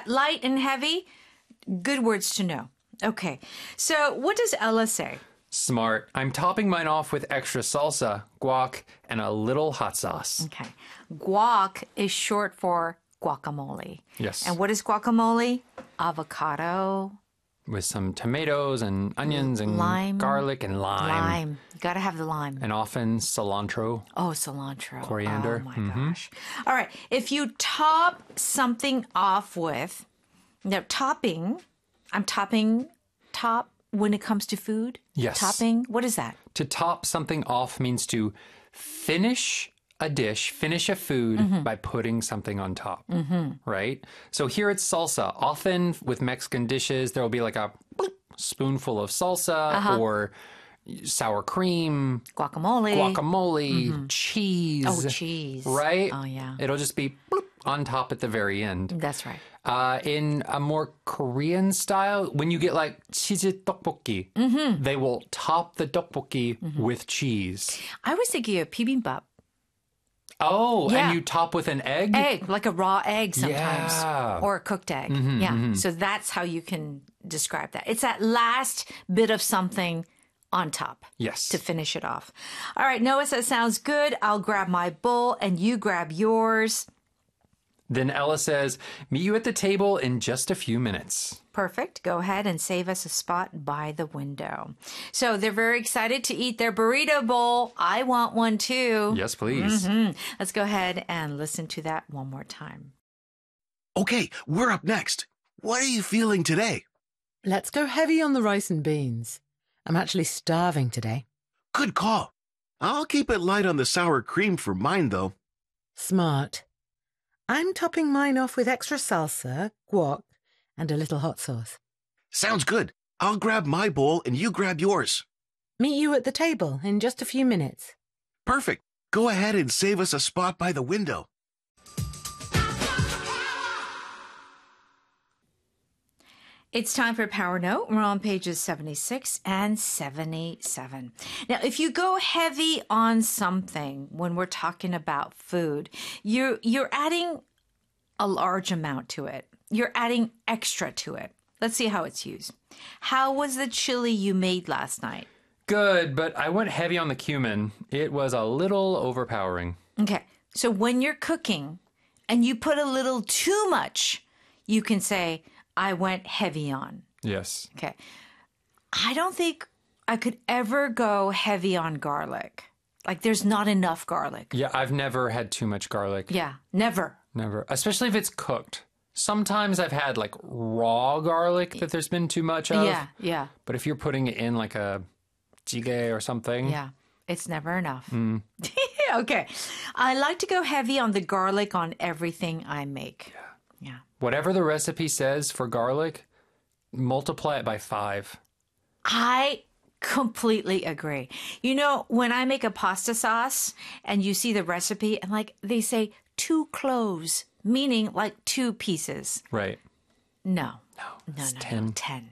light and heavy, good words to know. Okay. So what does Ella say? Smart. I'm topping mine off with extra salsa, guac, and a little hot sauce. Okay. Guac is short for guacamole. Yes. And what is guacamole? Avocado. With some tomatoes and onions and Lime. garlic and lime. You got to have the lime. And often cilantro. Oh, cilantro. Coriander. Oh, my gosh. All right. If you top something off with, now topping, I'm topping top when it comes to food. Yes. Topping, what is that? To top something off means to finish a dish, finish a food by putting something on top, right? So here it's salsa. Often with Mexican dishes, there will be like a spoonful of salsa or sour cream, Guacamole. cheese. Oh, cheese. Right? Oh, yeah. It'll just be on top at the very end. That's right. In a more Korean style, when you get like 치즈 떡볶이, they will top the 떡볶이 with cheese. I was thinking of bibimbap. Oh, Yeah. and you top with an egg? Egg, like a raw egg sometimes. Yeah. Or a cooked egg. Yeah. So that's how you can describe that. It's that last bit of something on top. Yes. To finish it off. All right, Noah says, sounds good. I'll grab my bowl and you grab yours. Then Ella says, meet you at the table in just a few minutes. Perfect. Go ahead and save us a spot by the window. So they're very excited to eat their burrito bowl. I want one too. Yes, please. Let's go ahead and listen to that one more time. Okay, we're up next. What are you feeling today? Let's go heavy on the rice and beans. I'm actually starving today. Good call. I'll keep it light on the sour cream for mine, though. Smart. I'm topping mine off with extra salsa, guac, and a little hot sauce. Sounds good. I'll grab my bowl and you grab yours. Meet you at the table in just a few minutes. Perfect. Go ahead and save us a spot by the window. It's time for Power Note. We're on pages 76 and 77. Now, if you go heavy on something when we're talking about food, you're adding a large amount to it. You're adding extra to it. Let's see how it's used. How was the chili you made last night? Good, but I went heavy on the cumin. It was a little overpowering. Okay, so when you're cooking and you put a little too much, you can say, I went heavy on. Yes. Okay. I don't think I could ever go heavy on garlic. Like there's not enough garlic. Yeah, I've never had too much garlic. Yeah, never. Never. Especially if it's cooked. Sometimes I've had like raw garlic that there's been too much of. Yeah. But if you're putting it in like a jjigae or something. Yeah, it's never enough. Okay. I like to go heavy on the garlic on everything I make. Yeah. Whatever the recipe says for garlic, multiply it by 5. I completely agree. You know, when I make a pasta sauce and you see the recipe and like they say 2 cloves, meaning like 2 pieces. Right. No. It's No. 10. 10.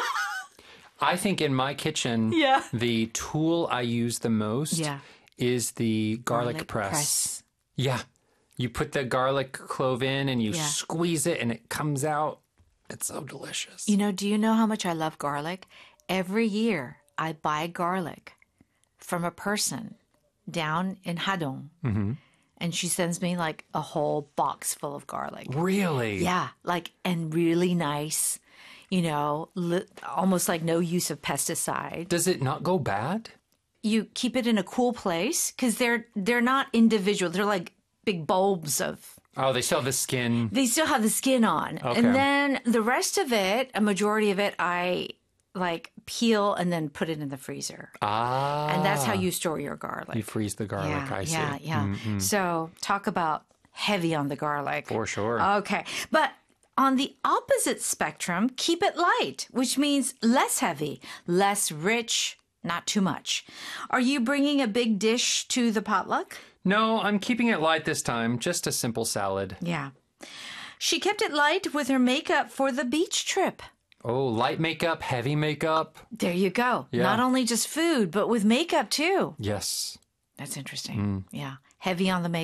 I think in my kitchen, Yeah. the tool I use the most is the garlic press. Yeah. You put the garlic clove in and you squeeze it and it comes out. It's so delicious. You know, do you know how much I love garlic? Every year I buy garlic from a person down in Hadong. And she sends me like a whole box full of garlic. Really? Yeah, like, and really nice, you know, almost like no use of pesticide. Does it not go bad? You keep it in a cool place because they're not individual. They're like big bulbs of. Oh, they still have the skin. They still have the skin on. Okay. And then the rest of it, a majority of it, I like peel and then put it in the freezer. Ah. And that's how you store your garlic. You freeze the garlic, I see. Yeah. So talk about heavy on the garlic. For sure. Okay. But on the opposite spectrum, keep it light, which means less heavy, less rich, not too much. Are you bringing a big dish to the potluck? No, I'm keeping it light this time. Just a simple salad. Yeah. She kept it light with her makeup for the beach trip. Oh, light makeup, heavy makeup. There you go. Yeah. Not only just food, but with makeup too. Yes. That's interesting. Yeah. Heavy on the makeup.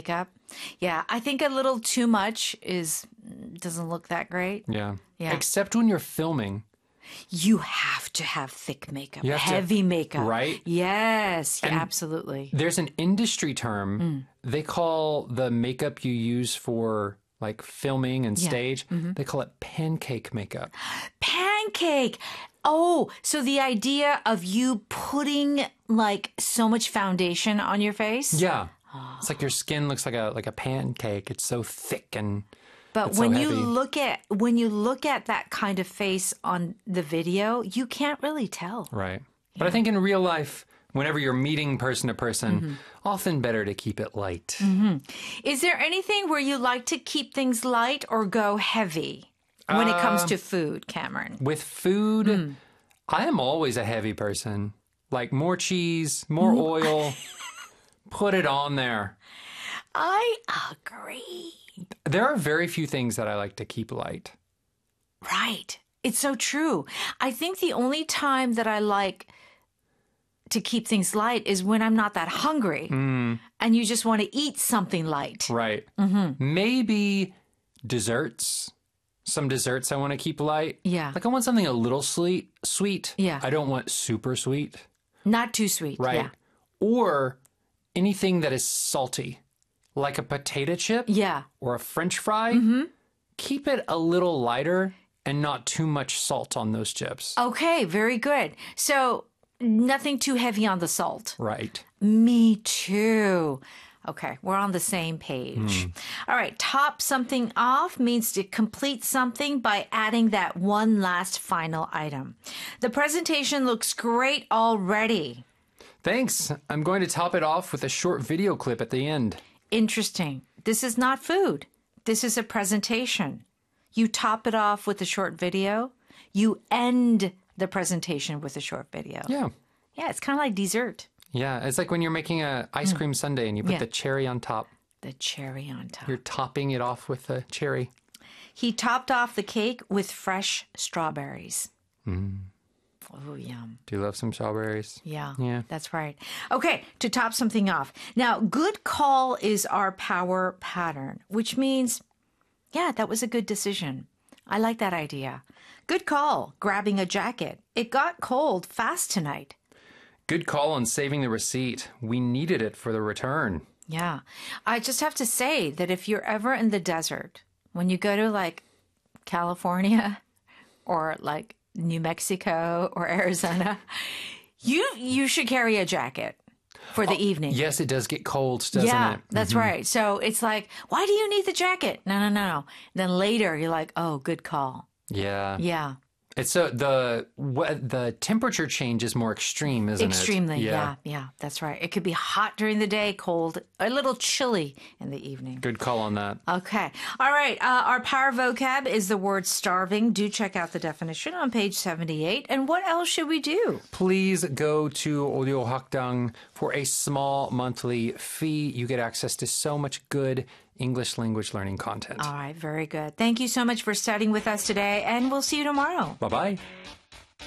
Yeah, I think a little too much doesn't look that great. Yeah. Yeah. Except when you're filming. You have to have thick makeup, You have to- heavy makeup. Right? Yes, yeah, absolutely. There's an industry term. They call the makeup you use for like filming and stage, they call it pancake makeup. Pancake. Oh, so the idea of you putting like so much foundation on your face? Yeah. It's like your skin looks like a pancake. It's so thick and But it's so when you heavy. look at that kind of face on the video, you can't really tell. Right. But I think in real life, whenever you're meeting person to person, often better to keep it light. Is there anything where you like to keep things light or go heavy when it comes to food, Cameron? With food, I am always a heavy person. Like more cheese, more oil, put it on there. I agree. There are very few things that I like to keep light. Right. It's so true. I think the only time that I like to keep things light is when I'm not that hungry and you just want to eat something light. Right. Maybe desserts. Some desserts I want to keep light. Yeah. Like I want something a little sweet. Yeah. I don't want super sweet. Not too sweet. Right. Yeah. Or anything that is salty. Like a potato chip Yeah. or a French fry. Keep it a little lighter and not too much salt on those chips. Okay, very good. So nothing too heavy on the salt. Right. Me too. Okay, we're on the same page. All right, top something off means to complete something by adding that one last final item. The presentation looks great already. Thanks. I'm going to top it off with a short video clip at the end. Interesting. This is not food. This is a presentation. You top it off with a short video. You end the presentation with a short video. Yeah. Yeah, it's kind of like dessert. Yeah. It's like when you're making a ice cream sundae and you put Yeah. the cherry on top. The cherry on top. You're topping it off with the cherry. He topped off the cake with fresh strawberries. Oh, yum. Do you love some strawberries? Yeah, Yeah. that's right. Okay, to top something off. Now, good call is our power pattern, which means, yeah, that was a good decision. I like that idea. Good call, grabbing a jacket. It got cold fast tonight. Good call on saving the receipt. We needed it for the return. Yeah. I just have to say that if you're ever in the desert, when you go to like California or like New Mexico or Arizona, you should carry a jacket for the evening. Yes, it does get cold, doesn't Yeah, it? that's right. So it's like, why do you need the jacket? No. Then later you're like, oh, good call. Yeah. Yeah. It's so the temperature change is more extreme, isn't Extremely. it? Yeah. That's right. It could be hot during the day, cold, a little chilly in the evening. Good call on that. Okay. All right. Our power vocab is the word starving. Do check out the definition on page 78. And what else should we do? Please go to Audio Hakdang for a small monthly fee. You get access to so much good English language learning content. All right. Very good. Thank you so much for studying with us today, and we'll see you tomorrow. Bye-bye.